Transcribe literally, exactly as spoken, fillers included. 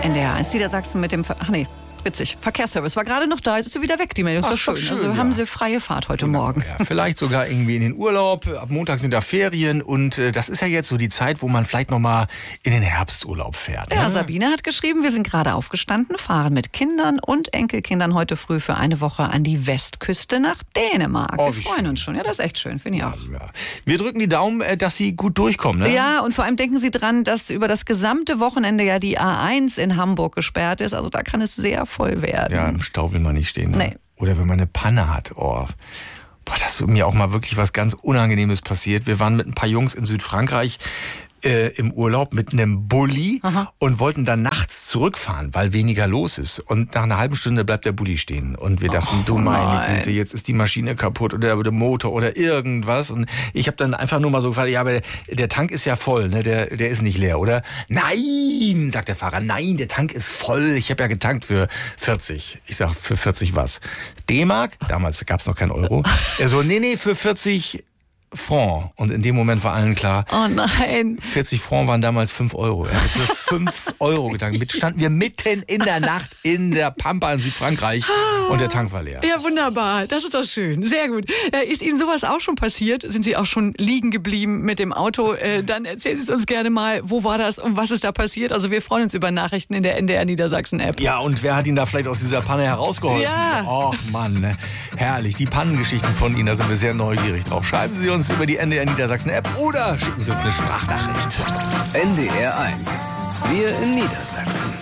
N D R eins Niedersachsen mit dem... Ver Ach nee, witzig. Verkehrsservice war gerade noch da, jetzt ist sie wieder weg, die Meldung. Ist Ach, doch schön. schön, Also ja. haben sie freie Fahrt heute Genau, Morgen. Ja, vielleicht sogar irgendwie in den Urlaub. Ab Montag sind da Ferien und äh, das ist ja jetzt so die Zeit, wo man vielleicht noch mal in den Herbsturlaub fährt. Ne? Ja, Sabine hat geschrieben, wir sind gerade aufgestanden, fahren mit Kindern und Enkelkindern heute früh für eine Woche an die Westküste nach Dänemark. Oh, wir wie freuen schön. uns schon. Ja, das ist echt schön, finde ich auch. Ja. Wir drücken die Daumen, äh, dass sie gut durchkommen. Ne? Ja, und vor allem denken Sie dran, dass über das gesamte Wochenende ja die A eins in Hamburg gesperrt ist. Also da kann es sehr voll werden. Ja, im Stau will man nicht stehen. Ne? Nee. Oder wenn man eine Panne hat. Oh. Boah, das ist mir auch mal wirklich was ganz Unangenehmes passiert. Wir waren mit ein paar Jungs in Südfrankreich äh, im Urlaub mit einem Bulli Aha. und wollten dann nachts zurückfahren, weil weniger los ist. Und nach einer halben Stunde bleibt der Bulli stehen. Und wir dachten, Oh, du meine nein. Güte, jetzt ist die Maschine kaputt oder der Motor oder irgendwas. Und ich habe dann einfach nur mal so gefragt, ja, aber der Tank ist ja voll, ne? der, der ist nicht leer, oder? Nein, sagt der Fahrer, nein, der Tank ist voll. Ich habe ja getankt für vierzig. Ich sag, für vierzig was? D-Mark? Damals gab es noch kein Euro. Er so, nee, nee, für vierzig Franc. Und in dem Moment war allen klar, Oh nein. vierzig Franc waren damals fünf Euro. Er hat für fünf Euro getankt. Mit standen wir mitten in der Nacht in der Pampa in Südfrankreich und der Tank war leer. Ja, wunderbar. Das ist doch schön. Sehr gut. Äh, Ist Ihnen sowas auch schon passiert? Sind Sie auch schon liegen geblieben mit dem Auto? Äh, Dann erzählen Sie es uns gerne mal. Wo war das und was ist da passiert? Also wir freuen uns über Nachrichten in der N D R Niedersachsen-App. Ja, und wer hat ihn da vielleicht aus dieser Panne herausgeholfen? Ja. Och Mann, ne? Herrlich. Die Pannengeschichten von Ihnen, da sind wir sehr neugierig drauf. Schreiben Sie uns über die N D R Niedersachsen-App oder schicken Sie uns eine Sprachnachricht. N D R eins. Wir in Niedersachsen.